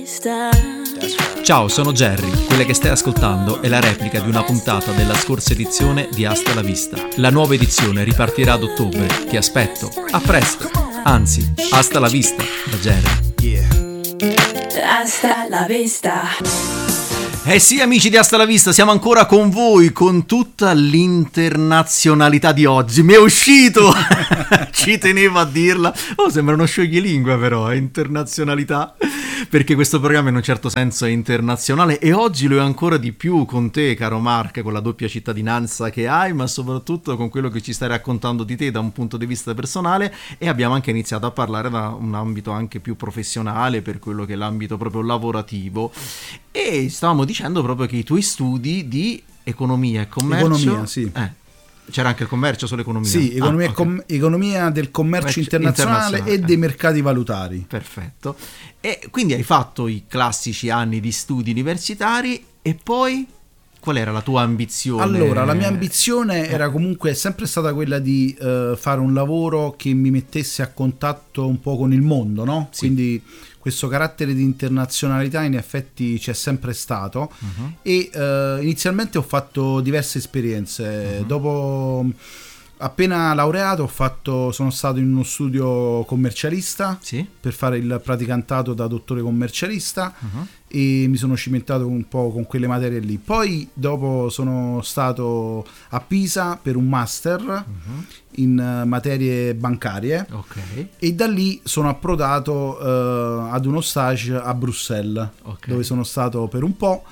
Ciao, sono Jerry. Quella che stai ascoltando è la replica di una puntata della scorsa edizione di Hasta la Vista. La nuova edizione ripartirà ad ottobre. Ti aspetto. A presto. Anzi, hasta la vista da Jerry. Hasta la vista. Eh sì, amici di Hasta la Vista, siamo ancora con voi, con tutta l'internazionalità di oggi. Mi è uscito! Ci tenevo a dirla. Oh, sembra uno scioglilingua però, è internazionalità. Perché questo programma in un certo senso è internazionale e oggi lo è ancora di più con te, caro Mark, con la doppia cittadinanza che hai, ma soprattutto con quello che ci stai raccontando di te da un punto di vista personale, e abbiamo anche iniziato a parlare da un ambito anche più professionale, per quello che è l'ambito proprio lavorativo, e stavamo dicendo proprio che i tuoi studi di economia e commercio... Economia, sì. C'era anche il commercio sull'economia? Sì, economia del commercio internazionale e dei mercati valutari. Perfetto. E quindi hai fatto i classici anni di studi universitari e poi qual era la tua ambizione? Allora, la mia ambizione era comunque sempre stata quella di fare un lavoro che mi mettesse a contatto un po' con il mondo, no? Sì. Quindi questo carattere di internazionalità in effetti c'è sempre stato. E inizialmente ho fatto diverse esperienze. Dopo, appena laureato, sono stato in uno studio commercialista, sì, per fare il praticantato da dottore commercialista, e mi sono cimentato un po' con quelle materie lì. Poi dopo sono stato a Pisa per un master in materie bancarie, e da lì sono approdato ad uno stage a Bruxelles, dove sono stato per un po'.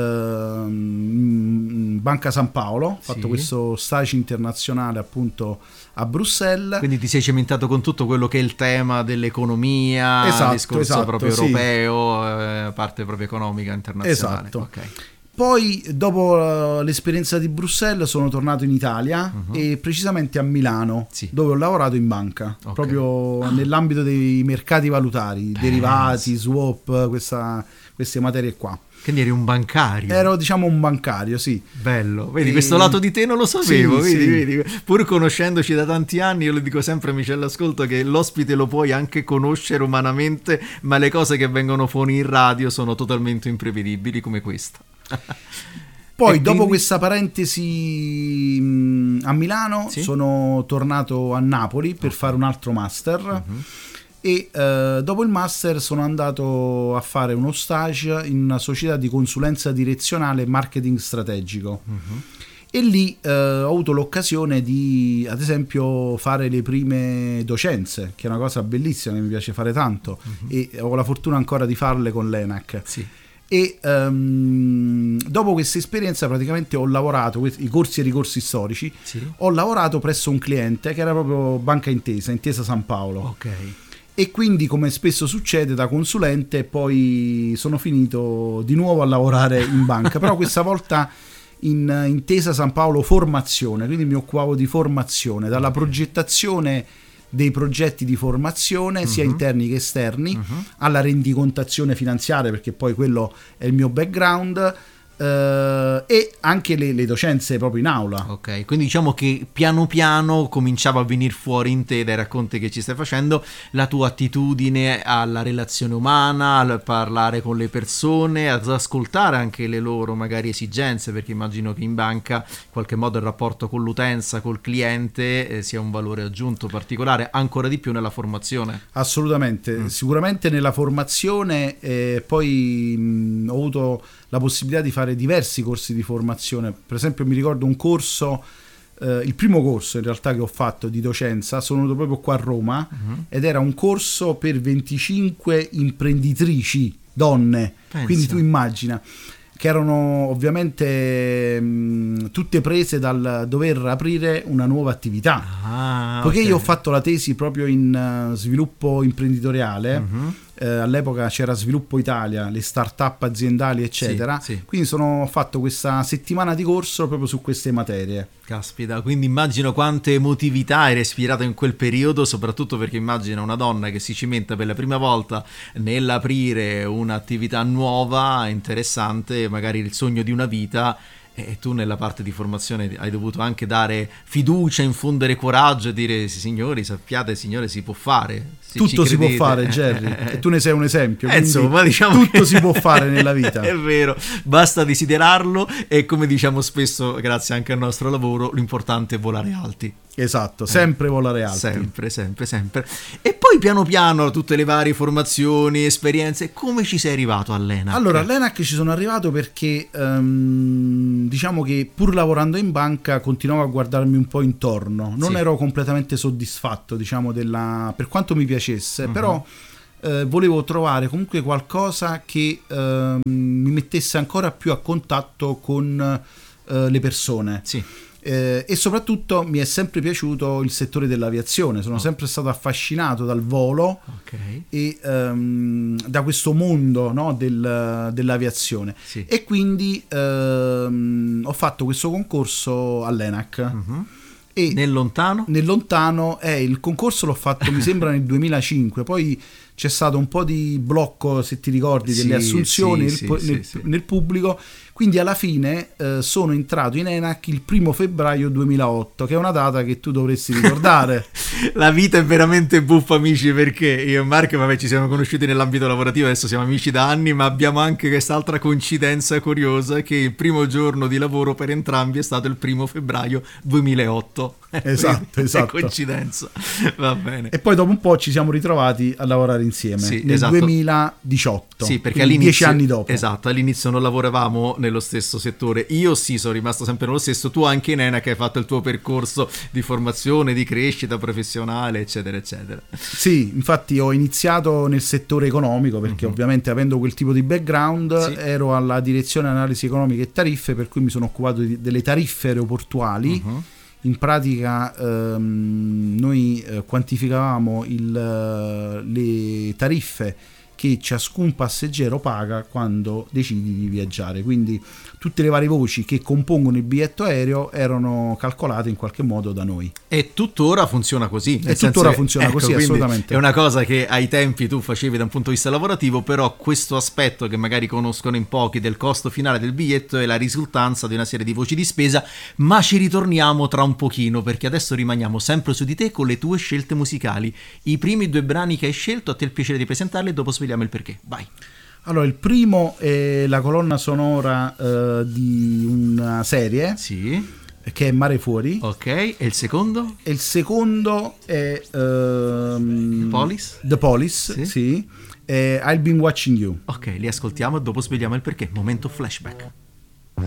Banca San Paolo, ho fatto questo stage internazionale appunto a Bruxelles. Quindi ti sei cimentato con tutto quello che è il tema dell'economia, discorso proprio europeo, parte proprio economica internazionale. Esatto. Poi dopo l'esperienza di Bruxelles sono tornato in Italia, e precisamente a Milano, dove ho lavorato in banca, proprio nell'ambito dei mercati valutari, derivati, swap, queste materie qua. Quindi eri un bancario? Ero, diciamo, un bancario, sì. Bello, vedi, questo lato di te non lo sapevo, vedi. Pur conoscendoci da tanti anni, io lo dico sempre, amici all'ascolto, che l'ospite lo puoi anche conoscere umanamente, ma le cose che vengono fuori in radio sono totalmente imprevedibili, come questa. Poi dopo questa parentesi a Milano, sono tornato a Napoli per fare un altro master. E dopo il master sono andato a fare uno stage in una società di consulenza direzionale e marketing strategico, e lì ho avuto l'occasione di, ad esempio, fare le prime docenze, che è una cosa bellissima che mi piace fare tanto, e ho la fortuna ancora di farle con l'ENAC. E dopo questa esperienza praticamente ho lavorato, i corsi e ricorsi storici, ho lavorato presso un cliente che era proprio Banca Intesa San Paolo. E quindi, come spesso succede, da consulente poi sono finito di nuovo a lavorare in banca, però questa volta in Intesa San Paolo Formazione, quindi mi occupavo di formazione, dalla progettazione dei progetti di formazione sia interni che esterni, alla rendicontazione finanziaria, perché poi quello è il mio background, e anche le docenze proprio in aula. Quindi diciamo che piano piano cominciava a venire fuori in te, dai racconti che ci stai facendo, la tua attitudine alla relazione umana, al parlare con le persone, ad ascoltare anche le loro magari esigenze, perché immagino che in banca in qualche modo il rapporto con l'utenza, col cliente, sia un valore aggiunto particolare, ancora di più nella formazione. Assolutamente, sicuramente nella formazione. Poi ho avuto la possibilità di fare diversi corsi di formazione. Per esempio mi ricordo un corso, il primo corso in realtà che ho fatto di docenza, sono venuto proprio qua a Roma, ed era un corso per 25 imprenditrici donne. Quindi tu immagina, che erano ovviamente tutte prese dal dover aprire una nuova attività, poiché io ho fatto la tesi proprio in sviluppo imprenditoriale. All'epoca c'era Sviluppo Italia, le start-up aziendali eccetera, quindi ho fatto questa settimana di corso proprio su queste materie. Caspita, quindi immagino quante emotività hai respirato in quel periodo, soprattutto perché immagino una donna che si cimenta per la prima volta nell'aprire un'attività nuova, interessante, magari il sogno di una vita, E tu nella parte di formazione hai dovuto anche dare fiducia, infondere coraggio e dire signori, sappiate signore, si può fare. Tutto si può fare, Jerry, e tu ne sei un esempio, insomma, diciamo tutto si può fare nella vita. È vero, basta desiderarlo e come diciamo spesso, grazie anche al nostro lavoro, l'importante è volare alti. Esatto, sempre volare alti. Sempre. E poi piano piano tutte le varie formazioni, esperienze, come ci sei arrivato all'ENAC? Allora, all'ENAC ci sono arrivato perché diciamo che pur lavorando in banca continuavo a guardarmi un po' intorno. Non ero completamente soddisfatto, diciamo, per quanto mi piacesse, però volevo trovare comunque qualcosa che mi mettesse ancora più a contatto con le persone. Sì. E soprattutto mi è sempre piaciuto il settore dell'aviazione, sono sempre stato affascinato dal volo e da questo mondo, no, dell'aviazione, e quindi ho fatto questo concorso all'ENAC. E nel lontano? Il concorso l'ho fatto mi sembra nel 2005, poi c'è stato un po' di blocco, se ti ricordi, delle assunzioni nel pubblico, quindi alla fine sono entrato in ENAC il 1 febbraio 2008, che è una data che tu dovresti ricordare. La vita è veramente buffa, amici, perché io e Marco ci siamo conosciuti nell'ambito lavorativo, adesso siamo amici da anni, ma abbiamo anche quest'altra coincidenza curiosa, che il primo giorno di lavoro per entrambi è stato il 1 febbraio 2008. Esatto. Coincidenza, va bene. E poi dopo un po' ci siamo ritrovati a lavorare insieme nel 2018. Sì, perché all'inizio, 10 anni dopo. Esatto, all'inizio non lavoravamo nello stesso settore. Io sono rimasto sempre nello stesso, tu anche in ENAC hai fatto il tuo percorso di formazione, di crescita professionale, eccetera, eccetera. Sì, infatti ho iniziato nel settore economico perché ovviamente avendo quel tipo di background ero alla direzione analisi economiche e tariffe, per cui mi sono occupato delle tariffe aeroportuali. In pratica noi quantificavamo le tariffe che ciascun passeggero paga quando decidi di viaggiare, quindi tutte le varie voci che compongono il biglietto aereo erano calcolate in qualche modo da noi. E tuttora funziona così. Assolutamente. È una cosa che ai tempi tu facevi da un punto di vista lavorativo, però questo aspetto che magari conoscono in pochi del costo finale del biglietto è la risultanza di una serie di voci di spesa, ma ci ritorniamo tra un pochino, perché adesso rimaniamo sempre su di te con le tue scelte musicali. I primi 2 brani che hai scelto, a te il piacere di presentarli e dopo svegliamo il perché. Vai. Allora, il primo è la colonna sonora di una serie che è Mare Fuori. Ok, e il secondo? E il secondo è The Police, sì. I've Been Watching You. Ok, li ascoltiamo e dopo svegliamo il perché. Momento flashback.